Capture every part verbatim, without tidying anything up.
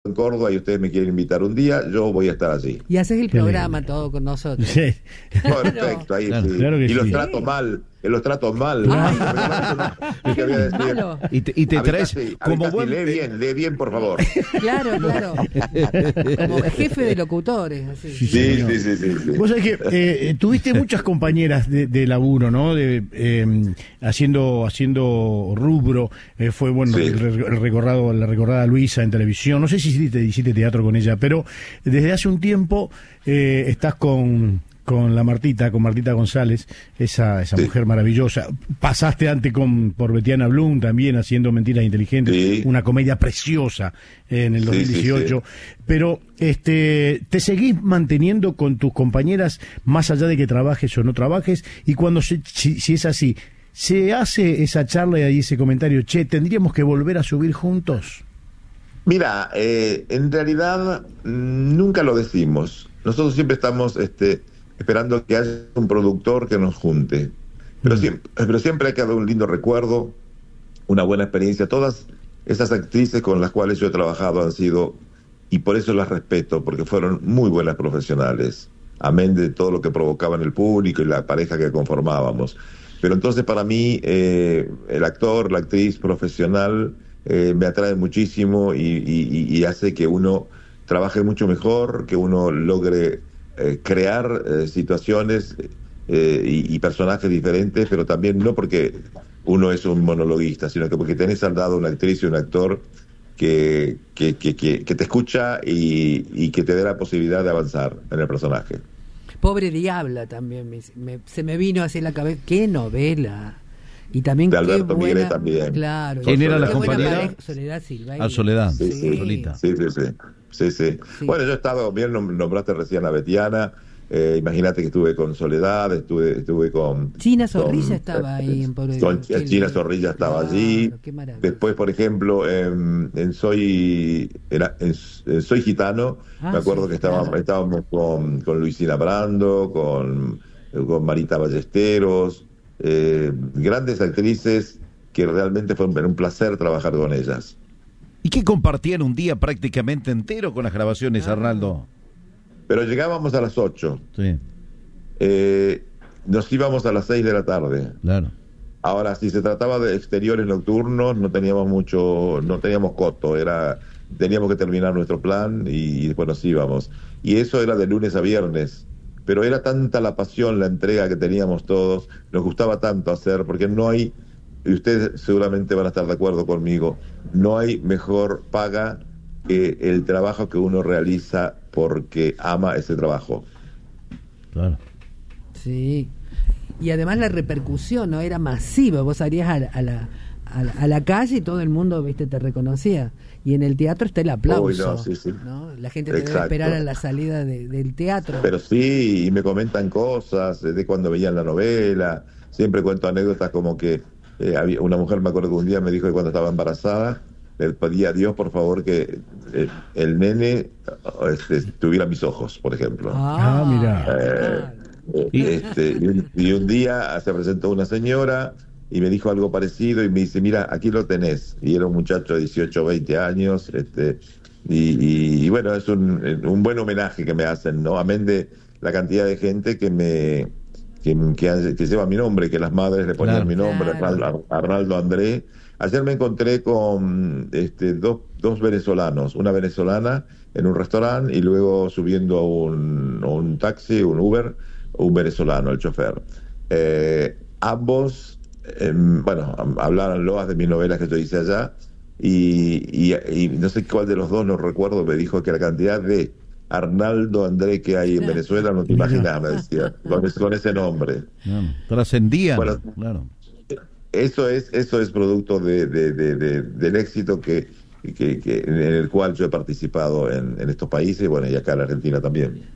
en Córdoba y ustedes me quieren invitar un día, yo voy a estar allí. Y haces el Qué programa lindo. todo con nosotros. Sí. Perfecto, ahí Claro, sí. claro que y los sí. trato mal, eh, los trato mal. Ay. ¿Qué te voy a decir? Malo. Y te, y te A mí traes casi- a mí como casi buen... lee bien, lee bien, por favor. Claro, claro. Como jefe de locutores, así. Sí, Sí, señor. sí, sí, sí, sí. Vos sabés que eh, tuviste muchas compañeras de, de laburo, ¿no? De, eh, haciendo haciendo rubro. Eh, fue, bueno, Sí. el, el recordado, la recordada Luisa en televisión. No sé si hiciste, hiciste teatro con ella, pero desde hace un tiempo eh, estás con... con la Martita, con Martita González, esa esa Sí. mujer maravillosa. Pasaste antes con por Betiana Blum también haciendo Mentiras Inteligentes, Sí. una comedia preciosa en el Sí, dos mil dieciocho. sí, sí. Pero este te seguís manteniendo con tus compañeras más allá de que trabajes o no trabajes, y cuando se, si, si es así, se hace esa charla y ese comentario, che, tendríamos que volver a subir juntos. Mira, eh, en realidad mm, nunca lo decimos. Nosotros siempre estamos este, esperando que haya un productor que nos junte. Pero, Mm. siempre, pero siempre ha quedado un lindo recuerdo, una buena experiencia. Todas esas actrices con las cuales yo he trabajado han sido, y por eso las respeto, porque fueron muy buenas profesionales, amén de todo lo que provocaba en el público y la pareja que conformábamos. Pero entonces para mí eh, el actor, la actriz profesional eh, me atrae muchísimo y, y, y hace que uno trabaje mucho mejor, que uno logre eh, crear eh, situaciones eh, y, y personajes diferentes, pero también no porque uno es un monologuista, sino que porque tenés al lado una actriz y un actor que, que, que, que, que te escucha y, y que te dé la posibilidad de avanzar en el personaje. Pobre Diabla también, me, me- se me vino hacia la cabeza. ¡Qué novela! Y también De qué Alberto buena... Miret también. Claro. ¿Quién era la qué buena compañera? pareja. Soledad Silva. Ah, Soledad, Sí, sí. Solita. Sí, sí, sí. Sí, sí. Sí. Bueno, yo he estado, bien nom- nombraste recién a Betiana, eh, imagínate que estuve con Soledad, estuve estuve con... China Zorrilla con, estaba ahí en Pobre con Dios. Qué China lindo. Zorrilla estaba Claro, allí. qué maravilla. Después, por ejemplo, en, en Soy era, en, en Soy Gitano, Ah, me acuerdo sí, que estábamos, claro. estábamos con, con Luisina Brando, con, con Marita Ballesteros, eh, grandes actrices que realmente fue un, un placer trabajar con ellas. ¿Y qué compartían un día prácticamente entero con las grabaciones, Ah. Arnaldo? Pero llegábamos a las ocho. Sí, Eh, nos íbamos a las seis de la tarde. claro. Ahora, si se trataba de exteriores nocturnos, no teníamos mucho, no teníamos coto, era, teníamos que terminar nuestro plan y, y después nos íbamos. Y eso era de lunes a viernes. Pero era tanta la pasión, la entrega que teníamos todos, nos gustaba tanto hacer, porque no hay, y ustedes seguramente van a estar de acuerdo conmigo, no hay mejor paga que el trabajo que uno realiza porque ama ese trabajo. Claro. Sí. Y además la repercusión no era masiva. Vos salías a, la- a la a la, a la calle y todo el mundo, viste, te reconocía. Y en el teatro está el aplauso. Uy, no, sí, sí. ¿no? La gente te debe Exacto. esperar a la salida de- del teatro. Pero sí, y me comentan cosas de cuando veían la novela. Siempre cuento anécdotas como que eh, había una mujer, me acuerdo que un día me dijo que cuando estaba embarazada le pedía a Dios, por favor, que eh, el nene este, tuviera mis ojos, por ejemplo. Ah, mirá. claro. Y, este, y, un, y un día se presentó una señora y me dijo algo parecido y me dice, mira, aquí lo tenés. Y era un muchacho de dieciocho, veinte años, este, y, y, y bueno, es un, un buen homenaje que me hacen, ¿no? Amén de la cantidad de gente que me que, que, que lleva mi nombre, que las madres le ponían Claro. mi nombre, Claro. Arnaldo, Arnaldo André. Ayer me encontré con este, dos, dos venezolanos, una venezolana en un restaurante y luego subiendo a un, a un taxi, un Uber, un venezolano, el chofer. Eh, ambos, eh, bueno, hablaron loas de mis novelas que yo hice allá y, y, y no sé cuál de los dos, no recuerdo, me dijo que la cantidad de Arnaldo André que hay en Venezuela no te imaginas, me decía, con, ese- con ese nombre. Claro. Trascendían, Bueno, claro. Eso es, eso es producto de, de, de, de- del éxito que, que, que en el cual yo he participado en, en estos países, bueno, y acá en Argentina también.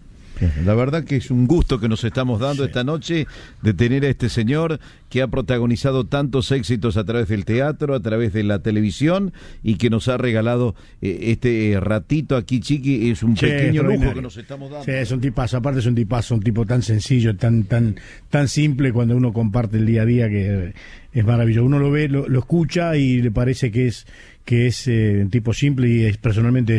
La verdad que es un gusto que nos estamos dando Sí. esta noche de tener a este señor que ha protagonizado tantos éxitos a través del teatro, a través de la televisión y que nos ha regalado eh, este ratito aquí, Chiqui. Es un Che, pequeño lujo extraordinario. que nos estamos dando. Sí, es un tipazo, aparte es un tipazo, un tipo tan sencillo, tan tan tan simple cuando uno comparte el día a día, que es maravilloso. Uno lo ve, lo, lo escucha y le parece que es que es eh, un tipo simple y es personalmente